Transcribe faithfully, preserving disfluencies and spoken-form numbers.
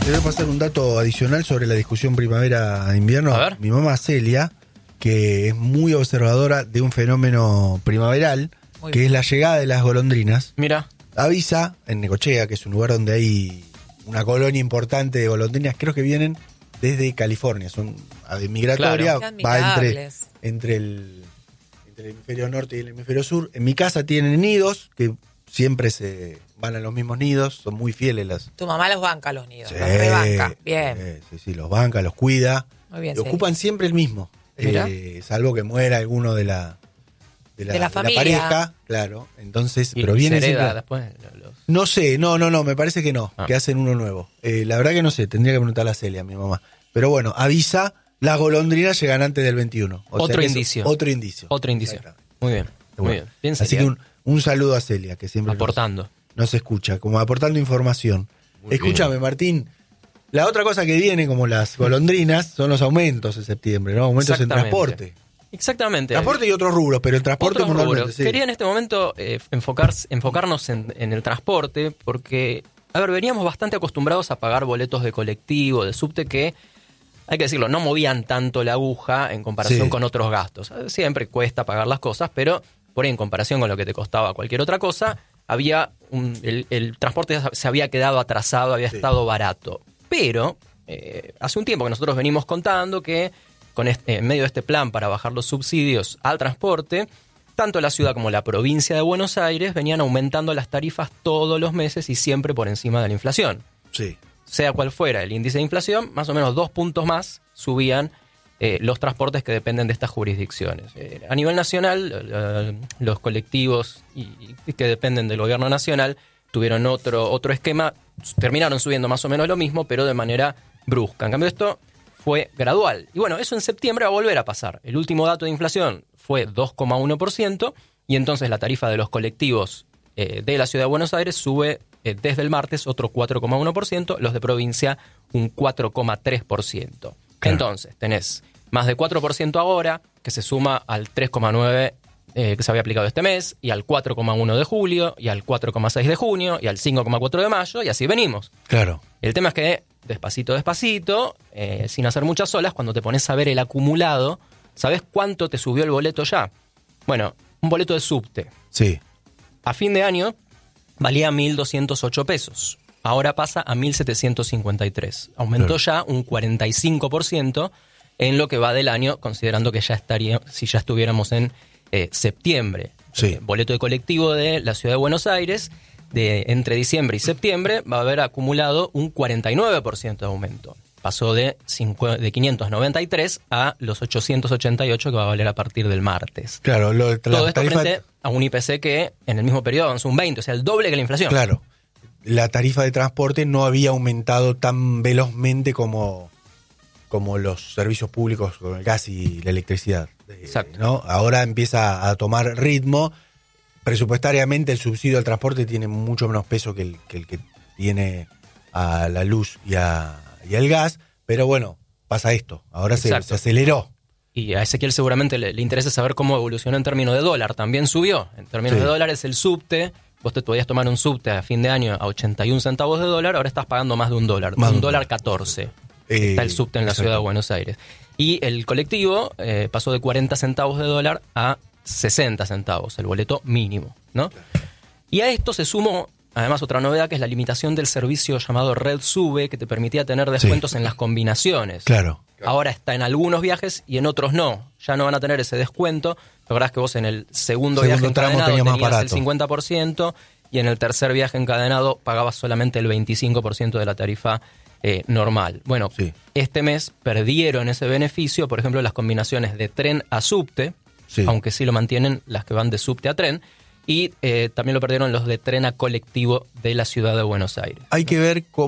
Te voy a pasar un dato adicional sobre la discusión primavera-invierno. A ver. Mi mamá Celia, que es muy observadora de un fenómeno primaveral, Muy que bien. es la llegada de las golondrinas, Mira, avisa en Necochea, que es un lugar donde hay una colonia importante de golondrinas, creo que vienen desde California, son ave migratoria, Claro. va entre, Amigables. entre, el, entre el hemisferio norte y el hemisferio sur. En mi casa tienen nidos, que siempre se van a los mismos nidos, son muy fieles las... Tu mamá los banca los nidos, Sí, los rebanca. Bien. eh, sí, sí, los banca, los cuida. Muy bien, Y Celia. ocupan siempre el mismo, Mirá. eh, salvo que muera alguno de la, de la, De la familia. pareja, claro. Entonces, y, pero y viene se hereda siempre... después. Los... No sé, no, no, no, me parece que no, Ah. que hacen uno nuevo. Eh, la verdad que no sé, tendría que preguntarle a Celia, a mi mamá. Pero bueno, avisa, las golondrinas llegan antes del veintiuno. O sea Otro que es indicio. Otro indicio. Otro indicio. Exactamente. Muy bien, muy Bueno, bien. Bien, así Celia. que un, un saludo a Celia, que siempre nos- Aportando. nos escucha, como aportando información. Muy Escúchame, bien. Martín. La otra cosa que viene, como las golondrinas, son los aumentos en septiembre, ¿no? Aumentos en Exactamente. transporte. Exactamente. Transporte y otros rubros, pero el transporte Otros fundamentalmente, rubros. sí. Quería en este momento eh, enfocar, enfocarnos en, en el transporte porque, a ver, veníamos bastante acostumbrados a pagar boletos de colectivo, de subte que, hay que decirlo, no movían tanto la aguja en comparación Sí. con otros gastos. Siempre cuesta pagar las cosas, pero por ahí en comparación con lo que te costaba cualquier otra cosa, había un- el, el transporte se había quedado atrasado, había Sí. estado barato. Pero eh, hace un tiempo que nosotros venimos contando que con este, en medio de este plan para bajar los subsidios al transporte, tanto la ciudad como la provincia de Buenos Aires venían aumentando las tarifas todos los meses y siempre por encima de la inflación. Sí. Sea cual fuera el índice de inflación, más o menos dos puntos más subían eh, los transportes que dependen de estas jurisdicciones. Eh, a nivel nacional, eh, los colectivos y, y que dependen del gobierno nacional tuvieron otro, otro esquema, terminaron subiendo más o menos lo mismo, pero de manera brusca. En cambio, esto fue gradual. Y bueno, eso en septiembre va a volver a pasar. El último dato de inflación fue dos coma uno por ciento y entonces la tarifa de los colectivos eh, de la Ciudad de Buenos Aires sube eh, desde el martes otro cuatro coma uno por ciento, los de provincia un cuatro coma tres por ciento. Claro. Entonces, tenés más de cuatro por ciento ahora, que se suma al tres coma nueve por ciento eh, que se había aplicado este mes, y al cuatro coma uno de julio, y al cuatro coma seis de junio, y al cinco coma cuatro de mayo, y así venimos. Claro. El tema es que, despacito, despacito, eh, sin hacer muchas olas, cuando te pones a ver el acumulado, ¿sabés cuánto te subió el boleto ya? Bueno, un boleto de subte. Sí. A fin de año valía mil doscientos ocho pesos. Ahora pasa a mil setecientos cincuenta y tres. Aumentó ya un cuarenta y cinco por ciento en lo que va del año, considerando que ya estaría, si ya estuviéramos en eh, septiembre. Sí. Eh, boleto de colectivo de la Ciudad de Buenos Aires, de entre diciembre y septiembre, va a haber acumulado un cuarenta y nueve por ciento de aumento. Pasó de, cincu- de quinientos noventa y tres a los ochocientos ochenta y ocho que va a valer a partir del martes. Claro, lo, la Todo esto tarifa, frente a un I P C que en el mismo periodo avanzó un veinte, o sea, el doble que la inflación. claro, la tarifa de transporte no había aumentado tan velozmente como, como los servicios públicos con el gas y la electricidad. eh, Exacto. ¿no? Ahora empieza a tomar ritmo. Presupuestariamente el subsidio al transporte tiene mucho menos peso que el que, el que tiene a la luz y, a, y al gas, pero bueno, pasa esto, ahora se, Exacto. se aceleró. Y a Ezequiel seguramente le, le interesa saber cómo evolucionó en términos de dólar. También subió. En términos Sí. de dólares, el subte, vos te podías tomar un subte a fin de año a ochenta y un centavos de dólar, ahora estás pagando más de un dólar. Más de un un dólar dólar. catorce. Eh, Está el subte en la exacto. Ciudad de Buenos Aires. Y el colectivo eh, pasó de cuarenta centavos de dólar a sesenta centavos, el boleto mínimo, ¿no? Y a esto se sumó, además, otra novedad, que es la limitación del servicio llamado Red Sube, que te permitía tener descuentos Sí. en las combinaciones. Claro. Ahora está en algunos viajes y en otros no. Ya no van a tener ese descuento. La verdad es que vos en el segundo, Segundo viaje tramo encadenado tenía más tenías el barato. cincuenta por ciento y en el tercer viaje encadenado pagabas solamente el veinticinco por ciento de la tarifa eh, normal. Bueno, Sí. este mes perdieron ese beneficio, por ejemplo, las combinaciones de tren a subte, Sí. aunque sí lo mantienen las que van de subte a tren, y eh, también lo perdieron los de tren a colectivo de la Ciudad de Buenos Aires. Hay que ver cómo